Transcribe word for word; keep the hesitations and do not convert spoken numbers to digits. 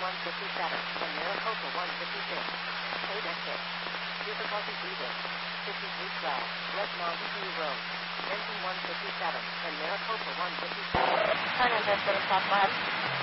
one fifty-seven and Maricopa one fifty-six. Paid exit. Difficulty breathing. fifty-three twelve, West Mountain View Road. Engine one fifty-seven and Maricopa one fifty-seven. Turn into southwest.